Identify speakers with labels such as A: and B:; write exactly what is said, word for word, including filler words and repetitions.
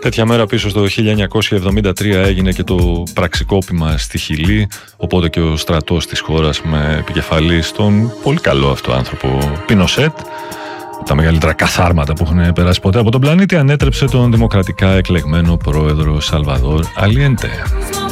A: Τέτοια μέρα πίσω στο χίλια εννιακόσια εβδομήντα τρία έγινε και το πραξικόπημα στη Χιλή, οπότε και ο στρατός της χώρας με επικεφαλή στον πολύ καλό αυτό άνθρωπο Πινοσέτ, τα μεγαλύτερα καθάρματα που έχουν περάσει ποτέ από τον πλανήτη, ανέτρεψε τον δημοκρατικά εκλεγμένο πρόεδρο Σαλβαδόρ Αλιέντε.